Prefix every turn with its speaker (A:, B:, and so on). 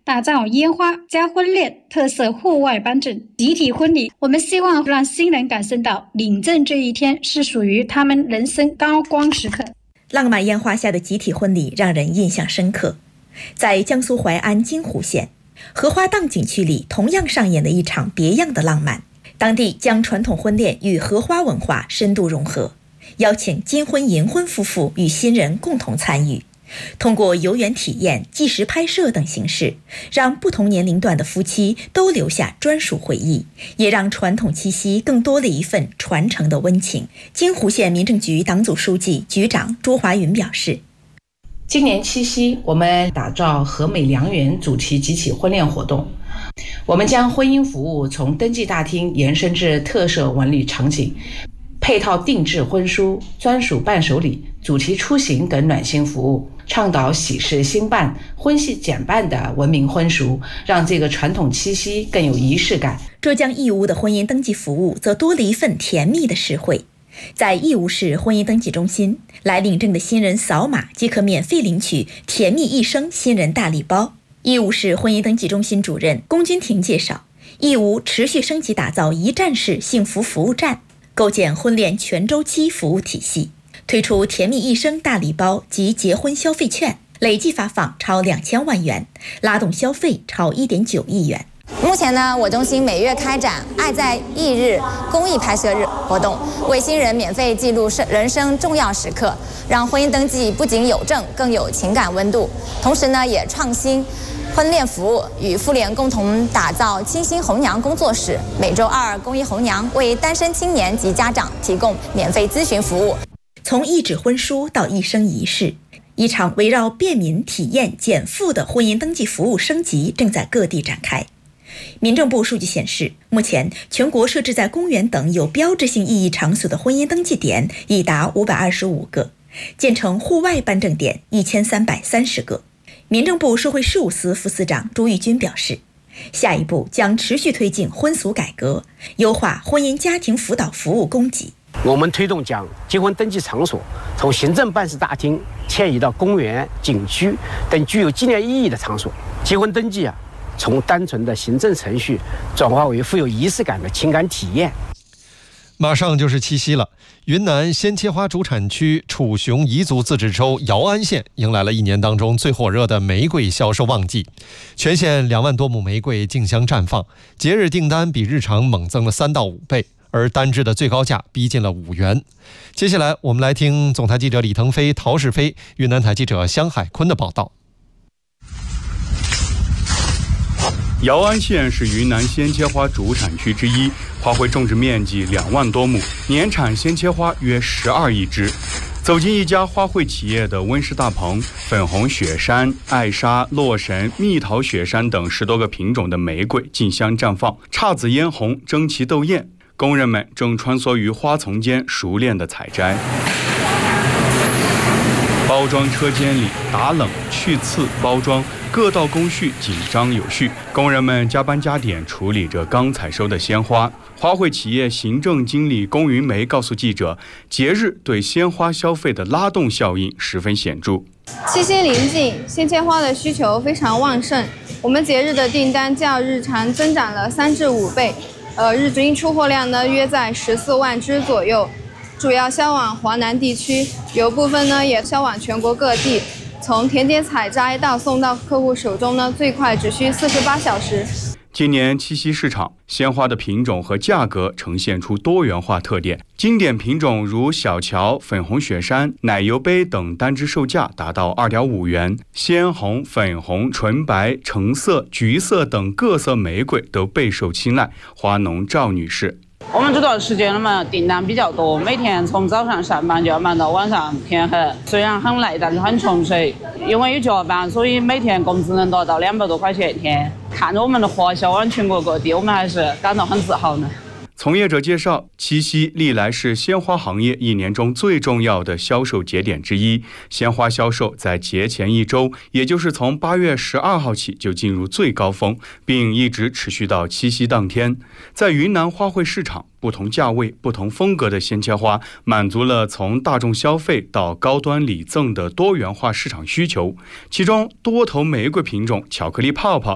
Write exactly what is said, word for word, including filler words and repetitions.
A: 打造烟花加婚恋特色户外颁证集体婚礼。我们希望让新人感受到领证这一天是属于他们人生高光时刻。
B: 浪漫烟花下的集体婚礼让人印象深刻。在江苏淮安金湖县荷花荡景区里，同样上演了一场别样的浪漫。当地将传统婚恋与荷花文化深度融合，邀请金婚银婚夫妇与新人共同参与，通过游园体验、纪实拍摄等形式，让不同年龄段的夫妻都留下专属回忆，也让传统七夕更多了一份传承的温情。金湖县民政局党组书记、局长朱华云表示，
C: 今年七夕，我们打造和美良缘主题集体婚恋活动，我们将婚姻服务从登记大厅延伸至特色文旅场景，配套定制婚书、专属伴手礼、主题出行等暖心服务，倡导喜事兴办、婚系减半的文明婚俗，让这个传统七夕更有仪式感。
B: 浙江义乌的婚姻登记服务则多了一份甜蜜的实惠。在义乌市婚姻登记中心，来领证的新人扫码即可免费领取甜蜜一生新人大礼包。义乌市婚姻登记中心主任龚君婷介绍，义乌持续升级打造一站式幸福服务站，构建婚恋全周期服务体系，推出甜蜜一生大礼包及结婚消费券，累计发放超两千万元，拉动消费超一点九亿元。
D: 目前呢，我中心每月开展爱在忆日公益拍摄日活动，为新人免费记录人生重要时刻，让婚姻登记不仅有证，更有情感温度。同时呢，也创新婚恋服务，与妇联共同打造清新红娘工作室，每周二公益红娘为单身青年及家长提供免费咨询服务。
B: 从一纸婚书到一生一世，一场围绕便民、体验、减负的婚姻登记服务升级正在各地展开。民政部数据显示，目前全国设置在公园等有标志性意义场所的婚姻登记点已达五百二十五个，建成户外颁证点一千三百三十个。民政部社会事务司副司长朱玉军表示，下一步将持续推进婚俗改革，优化婚姻家庭辅导服务供给。
E: 我们推动将结婚登记场所从行政办事大厅迁移到公园、景区等具有纪念意义的场所。结婚登记啊，从单纯的行政程序转化为富有仪式感的情感体验。
F: 马上就是七夕了，云南鲜切花主产区楚雄彝族自治州姚安县迎来了一年当中最火热的玫瑰销售旺季，全县两万多亩玫瑰竞相绽放，节日订单比日常猛增了三到五倍，而单支的最高价逼近了五元。接下来我们来听总台记者李腾飞、陶世飞、云南台记者香海坤的报道。
G: 姚安县是云南鲜切花主产区之一，花卉种植面积两万多亩，年产鲜切花约十二亿枝。走进一家花卉企业的温室大棚，粉红雪山、艾莎、洛神、蜜桃雪山等十多个品种的玫瑰竞相绽放，姹紫嫣红，争奇斗艳。工人们正穿梭于花丛间，熟练地采摘。包装车间里打冷、去刺、包装各道工序紧张有序，工人们加班加点处理着刚采收的鲜花。花卉企业行政经理龚云梅告诉记者，节日对鲜花消费的拉动效应十分显著。
H: 七夕临近，鲜切花的需求非常旺盛，我们节日的订单较日常增长了三至五倍，呃，日均出货量呢约在十四万支左右。主要销往华南地区，有部分呢也销往全国各地。从田间采摘到送到客户手中呢，最快只需四十八小时。
G: 今年七夕市场，鲜花的品种和价格呈现出多元化特点。经典品种如小乔、粉红雪山、奶油杯等单支售价达到二点五元，鲜红、粉红、纯白、橙色、橘色等各色玫瑰都备受青睐。花农赵女士。
I: 我们这段时间嘛，订单比较多，每天从早上上班就要忙到晚上天黑。虽然很累，但是很充实。因为有加班，所以每天工资能达到两百多块钱一天。看着我们的花销往全国各地，我们还是感到很自豪呢。
G: 从业者介绍，七夕历来是鲜花行业一年中最重要的销售节点之一。鲜花销售在节前一周，也就是从八月十二号起就进入最高峰，并一直持续到七夕当天。在云南花卉市场，不同价位、不同风格的鲜切花，满足了从大众消费到高端礼赠的多元化市场需求。其中，多头玫瑰品种巧克力泡泡